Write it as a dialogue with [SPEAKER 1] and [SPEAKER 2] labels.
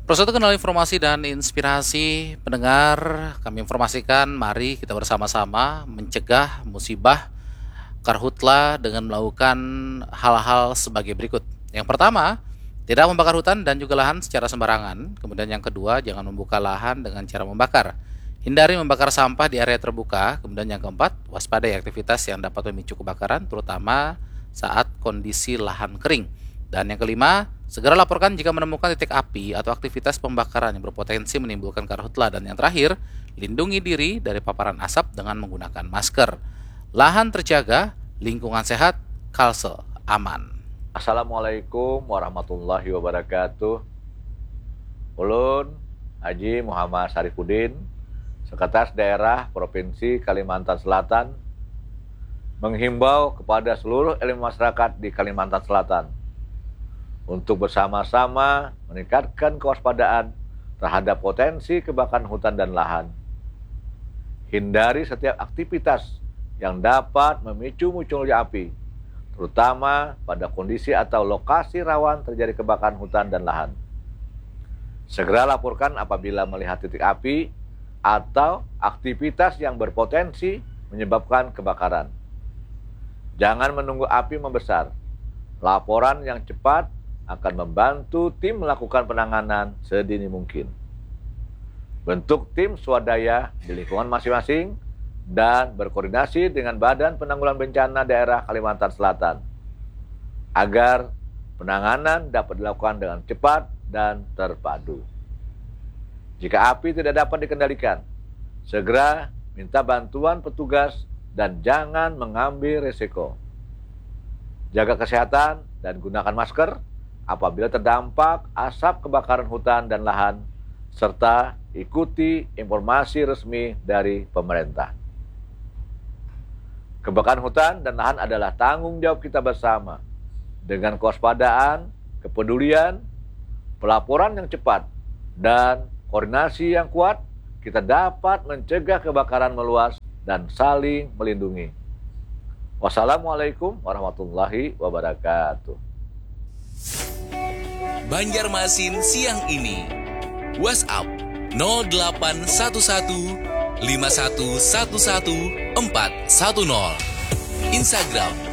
[SPEAKER 1] Proses kenal informasi dan inspirasi pendengar, kami informasikan mari kita bersama-sama mencegah musibah karhutla dengan melakukan hal-hal sebagai berikut. Yang pertama, tidak membakar hutan dan juga lahan secara sembarangan. Kemudian yang kedua, jangan membuka lahan dengan cara membakar. Hindari membakar sampah di area terbuka. Kemudian yang keempat, waspadai aktivitas yang dapat memicu kebakaran, terutama saat kondisi lahan kering. Dan yang kelima, segera laporkan jika menemukan titik api atau aktivitas pembakaran yang berpotensi menimbulkan karhutla. Dan yang terakhir, lindungi diri dari paparan asap dengan menggunakan masker. Lahan terjaga, lingkungan sehat, Kalsel aman.
[SPEAKER 2] Assalamualaikum warahmatullahi wabarakatuh. Ulun Haji Muhammad Sarifudin, Sekretaris Daerah Provinsi Kalimantan Selatan, menghimbau kepada seluruh elemen masyarakat di Kalimantan Selatan untuk bersama-sama meningkatkan kewaspadaan terhadap potensi kebakaran hutan dan lahan. Hindari setiap aktivitas yang dapat memicu munculnya api, terutama pada kondisi atau lokasi rawan terjadi kebakaran hutan dan lahan. Segera laporkan apabila melihat titik api atau aktivitas yang berpotensi menyebabkan kebakaran. Jangan menunggu api membesar. Laporan yang cepat akan membantu tim melakukan penanganan sedini mungkin. Bentuk tim swadaya di lingkungan masing-masing dan berkoordinasi dengan Badan Penanggulangan Bencana Daerah Kalimantan Selatan agar penanganan dapat dilakukan dengan cepat dan terpadu. Jika api tidak dapat dikendalikan, segera minta bantuan petugas dan jangan mengambil risiko. Jaga kesehatan dan gunakan masker apabila terdampak asap kebakaran hutan dan lahan, serta ikuti informasi resmi dari pemerintah. Kebakaran hutan dan lahan adalah tanggung jawab kita bersama. Dengan kewaspadaan, kepedulian, pelaporan yang cepat, dan koordinasi yang kuat, kita dapat mencegah kebakaran meluas dan saling melindungi. Wassalamualaikum warahmatullahi wabarakatuh.
[SPEAKER 3] Banjarmasin siang ini. WhatsApp 0811 5111 410. Instagram